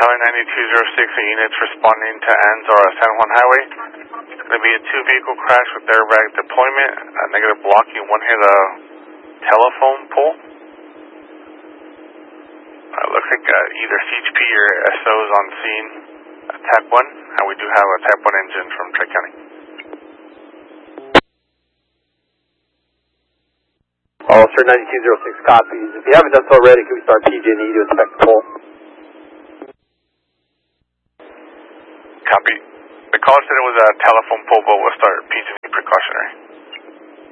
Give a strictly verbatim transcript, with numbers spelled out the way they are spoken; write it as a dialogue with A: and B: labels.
A: Cali ninety-two oh six, a unit's responding to Anzor San Juan Highway. It's going to be a two-vehicle crash with airbag deployment. Uh, negative blocking one here, the telephone pole. Uh, looks like uh, either C H P or S Os on scene. Uh, Type one, and we do have a Type one engine from Tri-County.
B: Officer ninety-two oh six copies. If you haven't done so already, can we start P G and E to inspect the pole?
A: Copy. The caller said it was a telephone pole, but we'll start P G and E precautionary.